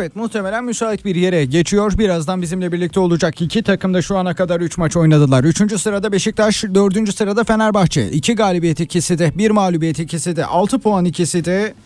Evet, muhtemelen müsait bir yere geçiyor. Birazdan bizimle birlikte olacak. İki takım da şu ana kadar 3 maç oynadılar. 3. sırada Beşiktaş, 4. sırada Fenerbahçe. 2 galibiyet ikisi de, 1 mağlubiyet ikisi de, 6 puan ikisi de.